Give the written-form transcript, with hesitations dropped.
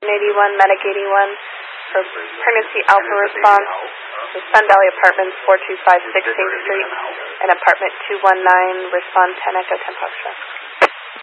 81, Medic 81 for Pregnancy Alpha response to Sun Valley Apartments, 425 16th Street, and Apartment 219, respond 10 Echo 10 Foxtrot.